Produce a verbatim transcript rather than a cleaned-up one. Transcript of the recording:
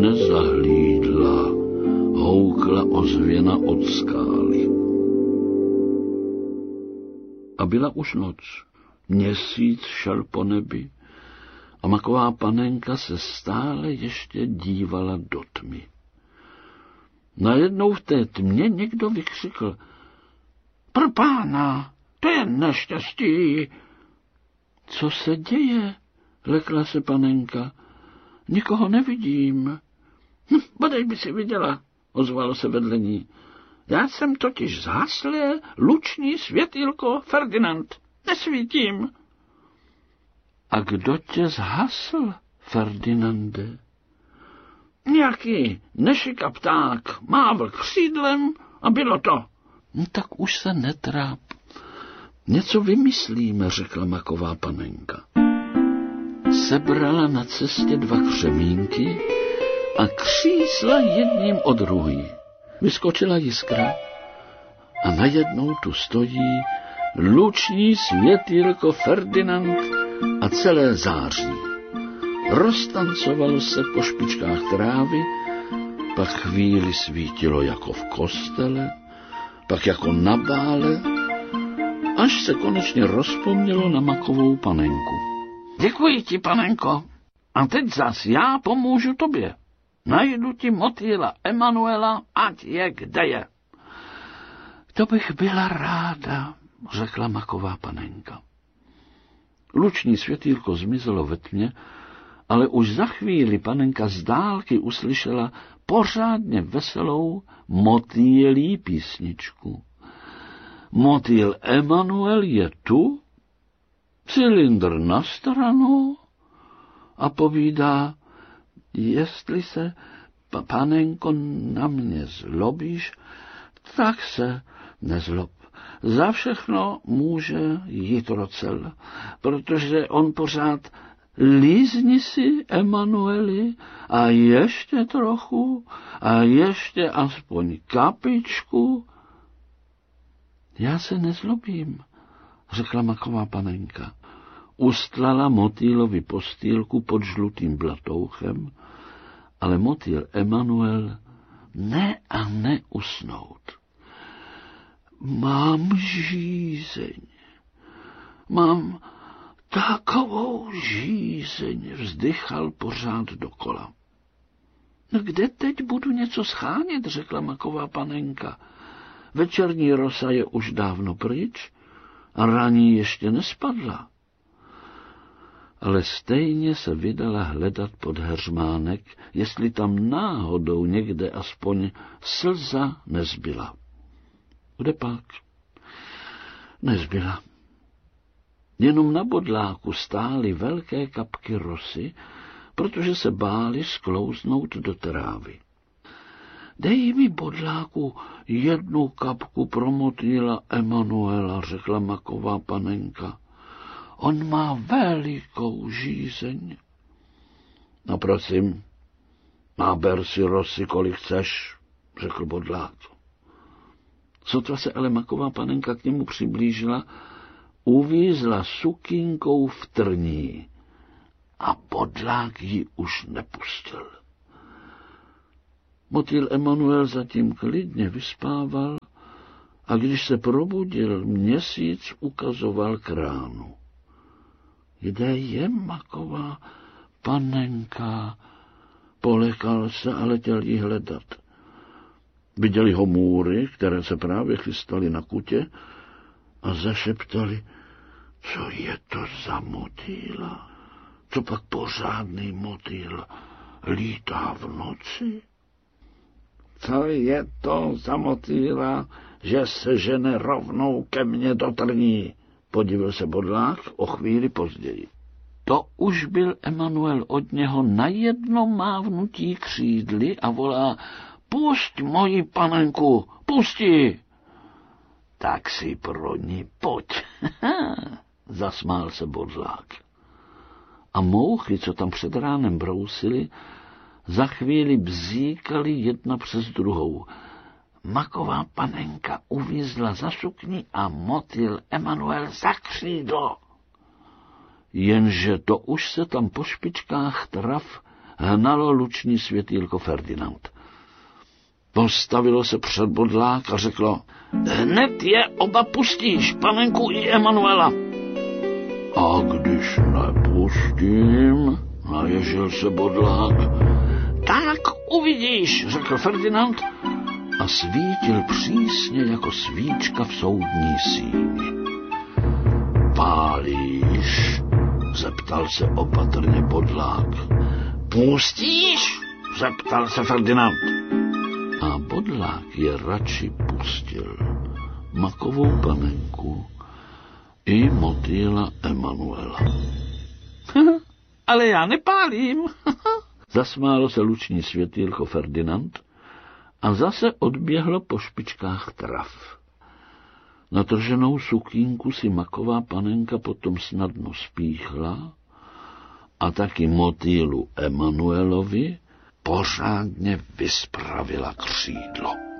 nezahlídla, houkla ozvěna od skály. A byla už noc. Měsíc šel po nebi a maková panenka se stále ještě dívala do tmy. Najednou v té tmě někdo vykřikl: Propána, to je neštěstí. Co se děje? Lekla se panenka. Nikoho nevidím. Hm, bodej by si viděla, ozvalo se vedle ní. Já jsem totiž zhaslé luční světýlko Ferdinand. Nesvítím. A kdo tě zhasl, Ferdinande? Nějaký nešika pták mávl křídlem a bylo to. No, tak už se netráp. Něco vymyslíme, řekla maková panenka. Sebrala na cestě dva křemínky a křísla jedním od druhý. Vyskočila jiskra a najednou tu stojí luční světýlko Ferdinand a celé září. Roztancovalo se po špičkách trávy, pak chvíli svítilo jako v kostele, pak jako na bále, až se konečně rozpomnělo na makovou panenku. Děkuji ti, panenko, a teď zas já pomůžu tobě. Najdu ti motýla Emanuela, ať je kde je. To bych byla ráda, řekla maková panenka. Luční světýlko zmizelo ve tmě, ale už za chvíli panenka z dálky uslyšela pořádně veselou motýlí písničku. Motýl Emanuel je tu, cylindr na stranu a povídá: jestli se, panenko, na mě zlobíš, tak se nezlob. Za všechno může jít Rocel, protože on pořád lízni si, Emanueli, a ještě trochu, a ještě aspoň kapičku. Já se nezlobím, řekla maková panenka. Ustlala motýlovi postýlku pod žlutým blatouchem, ale motýl Emanuel ne a ne usnout. Mám žízeň, mám takovou žízeň, vzdychal pořád dokola. No kde teď budu něco schánět, řekla maková panenka. Večerní rosa je už dávno pryč a raní ještě nespadla. Ale stejně se vydala hledat pod heřmánek, jestli tam náhodou někde aspoň slza nezbyla. Kde pak? Nezbyla. Jenom na bodláku stály velké kapky rosy, protože se báli sklouznout do trávy. Dej mi, bodláku, jednu kapku pro motýla Emanuela, řekla maková panenka. On má velikou žízeň. No prosím, náber si rosy, kolik chceš, řekl bodlák. Sotva se ale maková panenka k němu přiblížila, uvízla sukínkou v trní a bodlák ji už nepustil. Motýl Emanuel zatím klidně vyspával a když se probudil, měsíc ukazoval k ránu. Kde je maková panenka? Polekal se a letěl jí hledat. Viděli ho můry, které se právě chystaly na kutě, a zašeptali: co je to za motýla? Co pak pořádný motýl lítá v noci? Co je to za motýla, že se žene rovnou ke mně do trní? Podivil se bodlák o chvíli později. To už byl Emanuel od něho na jedno mávnutí křídly a volá: pusť moji panenku, pusti! Tak si pro ní pojď, zasmál se bodlák. A mouchy, co tam před ránem brousily, za chvíli bzíkaly jedna přes druhou. Maková panenka uvízla za sukni a motýl Emanuel za křídlo. Jenže to už se tam po špičkách trav hnalo luční světýlko Ferdinand. Postavilo se před bodlák a řeklo: hned je oba pustíš, panenku i Emanuela. A když nepustím, naježil se bodlák. Tak uvidíš, řekl Ferdinand a svítil přísně jako svíčka v soudní síni. Pálíš? Zeptal se opatrně bodlák. Pustíš? Zeptal se Ferdinand. A bodlák je radši pustil. Makovou panenku i motýla Emanuela. Ale já nepálím. Zasmálo se luční světýlko Ferdinand a zase odběhlo po špičkách trav. Natrženou sukínku si maková panenka potom snadno spíchla a taky motýlu Emanuelovi pořádně vyspravila křídlo.